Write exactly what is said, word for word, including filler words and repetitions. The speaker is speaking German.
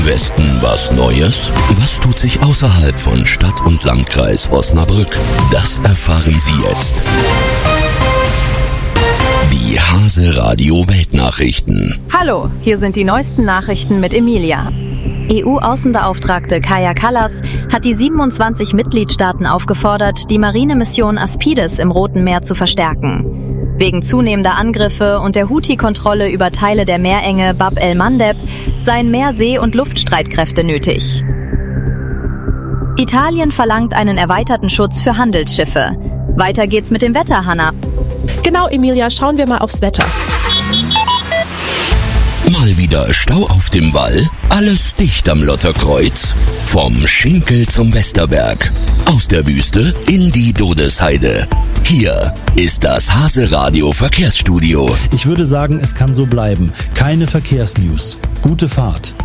Westen was Neues? Was tut sich außerhalb von Stadt und Landkreis Osnabrück? Das erfahren Sie jetzt. Die Hase Radio Weltnachrichten. Hallo, hier sind die neuesten Nachrichten mit Emilia. E U-Außenbeauftragte Kaja Kallas hat die siebenundzwanzig Mitgliedstaaten aufgefordert, die Marinemission Aspides im Roten Meer zu verstärken. Wegen zunehmender Angriffe und der Houthi-Kontrolle über Teile der Meerenge Bab el-Mandeb seien mehr See- und Luftstreitkräfte nötig. Italien verlangt einen erweiterten Schutz für Handelsschiffe. Weiter geht's mit dem Wetter, Hanna. Genau, Emilia, schauen wir mal aufs Wetter. Mal wieder Stau auf dem Wall, alles dicht am Lotterkreuz. Vom Schinkel zum Westerberg, aus der Wüste in die Dodesheide. Hier ist das Hase Radio Verkehrsstudio. Ich würde sagen, es kann so bleiben. Keine Verkehrsnews. Gute Fahrt.